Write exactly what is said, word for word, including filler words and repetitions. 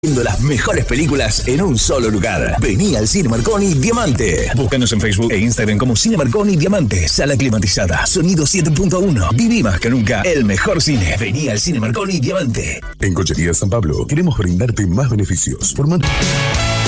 Viendo las mejores películas en un solo lugar. Vení al Cine Marconi Diamante. Búscanos en Facebook e Instagram como Cine Marconi Diamante. Sala climatizada, sonido siete punto uno. Viví más que nunca el mejor cine. Vení al Cine Marconi Diamante. En Cochería San Pablo queremos brindarte más beneficios. Formando...